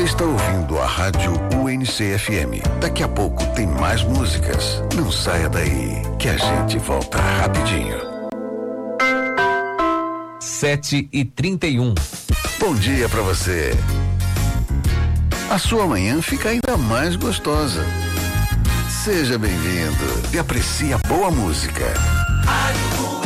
Você está ouvindo a rádio UNC-FM. Daqui a pouco tem mais músicas. Não saia daí, que a gente volta rapidinho. 7h31. Bom dia pra você. A sua manhã fica ainda mais gostosa. Seja bem-vindo e aprecie a boa música.